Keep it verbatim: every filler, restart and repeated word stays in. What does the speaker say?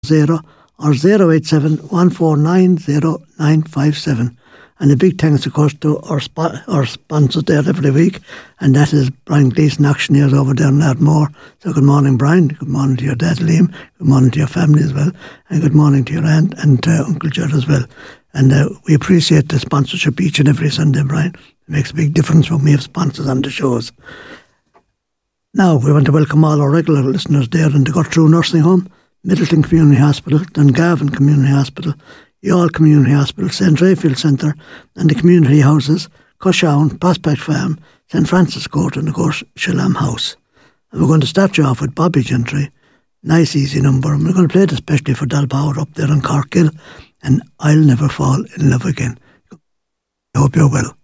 zero or zero eight seven, one four nine zero nine five seven. And a big thanks, of course, to our, sp- our sponsors there every week, and that is Brian Gleeson, auctioneers over there in Ardmore. So good morning, Brian. Good morning to your dad, Liam. Good morning to your family as well. And good morning to your aunt and uh, Uncle Judd as well. And uh, we appreciate the sponsorship each and every Sunday, Brian. It makes a big difference when we have sponsors on the shows. Now, we want to welcome all our regular listeners there in the Gertrude Nursing Home, Middleton Community Hospital, Dungarvan Community Hospital, Youghal Community Hospital, Saint Raphael Centre, and the community houses, Cushown, Prospect Farm, Saint Francis Court, and of course, Shallam House. And we're going to start you off with Bobby Gentry. Nice, easy number. And we're going to play it especially for Dalpower up there on Cork Hill, and I'll Never Fall in Love Again. I hope you're well.